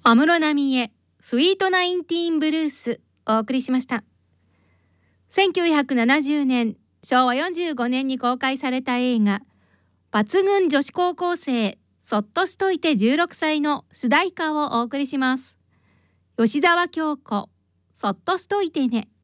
安室奈美恵スイートナインティーンブルースお送りしました。1970年昭和45年に公開された映画抜群女子高校生そっとしといて16歳の主題歌をお送りします。吉沢京子そっとしといてね。